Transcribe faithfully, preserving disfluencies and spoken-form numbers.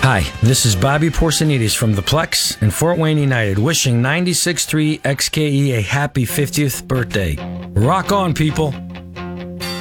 Hi, this is Bobby Porsonides from the Plex and Fort Wayne United, wishing ninety-six point three X K E a happy fiftieth birthday. Rock on, people!